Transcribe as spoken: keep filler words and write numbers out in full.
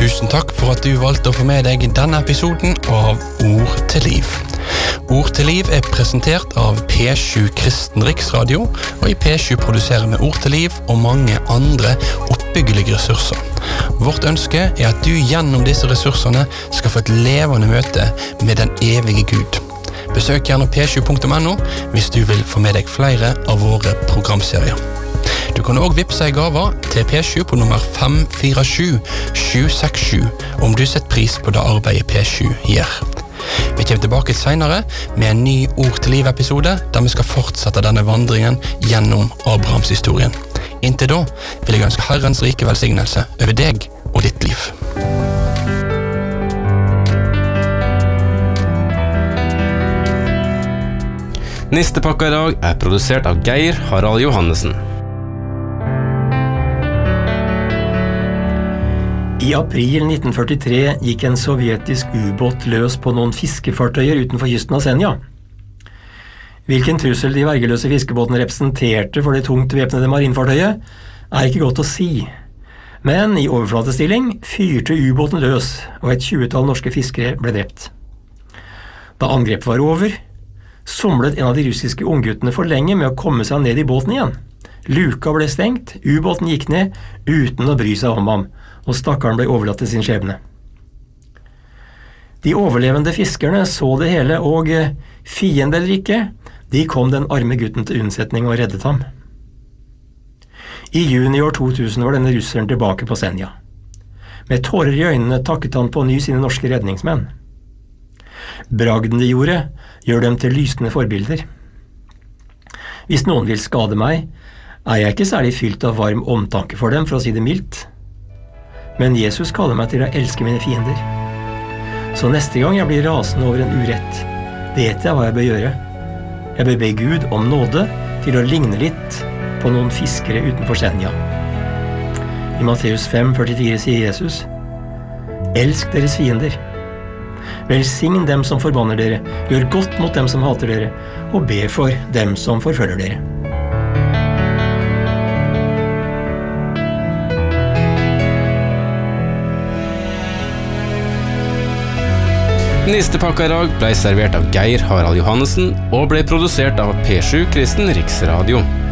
Tusen takk for at du valgte å få med deg denne episoden av Ord til liv. Ord til liv er presentert av P sju Kristen Riksradio, og i P sju produserer vi Ord til liv og mange andre oppbyggelige ressurser. Vårt ønske er at du gjennom disse ressursene skal få et levende møte med den evige Gud. Besøk gjerne p sju punktum n o hvis du vil få med deg flere av våre programserier. Du kan også vippse i gaver til P sju på nummer fem fire sju sju seks sju om du setter pris på det arbeidet P sju gjør. Vi kommer tilbake senere med en ny Ord til liv-episode der vi skal fortsette denne vandringen gjennom Abrahams historien. Inntil da vil jeg ønske Herrens rike velsignelse over deg og ditt liv. Neste pakka i dag er produsert av Geir Harald Johannessen. I april nitten førtitre gikk en sovjetisk ubåt løs på noen fiskefartøyer utenfor kysten av Senja. Hvilken trussel de vergeløse fiskebåtene representerte for det tungt væpnede marinfartøyet, er ikke godt å si. Men i overflatestilling fyrte ubåten løs, og et tjuetall norske fiskere ble drept. Da angrepet var over, somlet en av de russiske ungguttene for lenge med å komme seg ned i båten igjen. Luka ble stengt, ubåten gikk ned uten å bry seg om ham, og stakkaren ble overlatt til sin skjebne. De overlevende fiskerne så det hele, og fiende eller ikke, de kom den arme gutten til unnsetning og reddet ham. I juni år to tusen var denne russeren tilbake på Senja. Med tårer i øynene takket han på ny sine norske redningsmenn. Bragden de gjorde, gjør dem til lysende forbilder. Hvis noen vil skade meg, er jeg ikke særlig fylt av varm omtanke for dem, for å si det mildt. Men Jesus kaller meg til å elske mine fiender. Så neste gang jeg blir rasende over en urett, vet jeg hva jeg bør gjøre. Jeg bør be Gud om nåde til å ligne litt på noen fiskere utenfor Senja. I Matteus fem førtifire sier Jesus: Elsk deres fiender. Velsign dem som forbanner dere, gjør godt mot dem som hater dere, og be for dem som forfølger dere. Neste pakka i dag ble servert av Geir Harald Johannessen og ble produsert av P sju Kristen Riksradio.